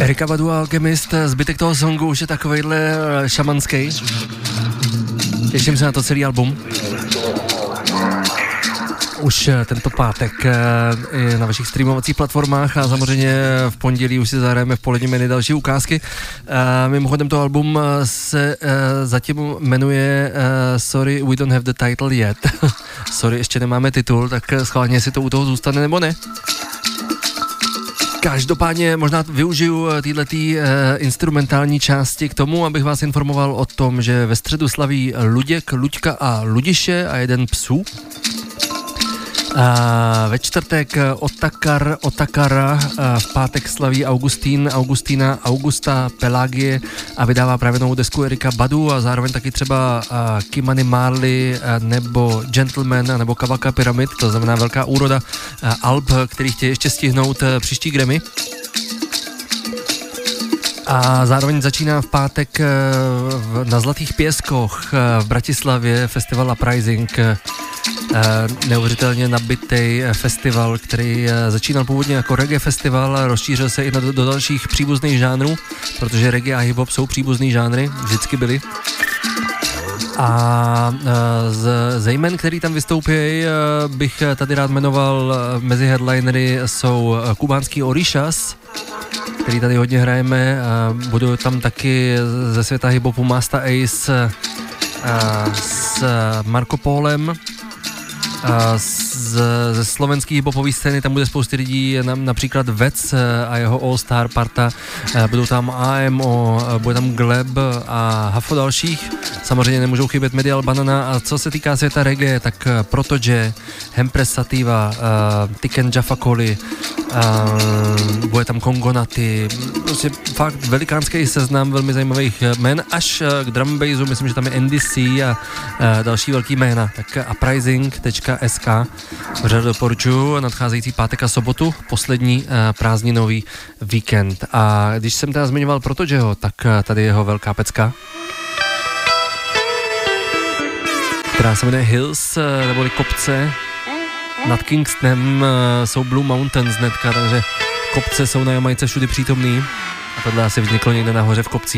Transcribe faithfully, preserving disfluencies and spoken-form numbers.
Erykah Badu a Alchemist, zbytek toho songu už je takovejhle šamanský. Těším se na to celý album. Už tento pátek i na vašich streamovacích platformách a samozřejmě v pondělí už si zahrajeme v polední menu další ukázky. Mimochodem to album se zatím jmenuje Sorry, we don't have the title yet. Sorry, ještě nemáme titul, tak schválně si to u toho zůstane nebo ne. Každopádně možná využiju týhletý uh, instrumentální části k tomu, abych vás informoval o tom, že ve středu slaví Luděk, Luďka a Ludiše a jeden psů. A ve čtvrtek Otakar, Otakara, a v pátek slaví Augustín, Augustína, Augusta, Pelagie a vydává právě novou desku Erykah Badu a zároveň taky třeba Kimani Marley nebo Gentleman nebo Kavaka Pyramid, to znamená velká úroda alb, který chtějí ještě stihnout příští Grammy. A zároveň začíná v pátek na Zlatých pěskoch v Bratislavě festival Uprising, neuvěřitelně nabitý festival, který začínal původně jako reggae festival a rozšířil se i do, do dalších příbuzných žánrů, protože reggae a hip-hop jsou příbuzný žánry, vždycky byly. A z, ze jmen, který tam vystoupí, bych tady rád jmenoval, mezi headlinery jsou kubánský Orishas, který tady hodně hrajeme, budou tam taky ze světa hip-hopu Masta Ace s Marco Polem. Z, ze slovenský hiphopový scény tam bude spousty lidí, například Vec a jeho All Star parta, budou tam A M O, bude tam Gleb a hafo dalších. Samozřejmě nemůžou chybět Medial Banana a co se týká světa reggae, tak Protoje, Hempress Sativa, uh, Tiken Jaffa Coli, uh, bude tam Kongonaty, prostě fakt velikánský seznam velmi zajímavých jmen, až k drum and bassu, myslím, že tam je N D C a uh, další velký jména, tak uprising tečka es ká vřele doporučuji, nadcházející pátek a sobotu, poslední uh, prázdninový víkend. A když jsem teda zmiňoval Protojeho, tak uh, tady jeho velká pecka, která se jmenuje Hills, neboli kopce. Nad Kingstonem jsou Blue Mountains netka, takže kopce jsou na Jamajce všudy přítomný. A tohle asi vzniklo někde nahoře v kopcích.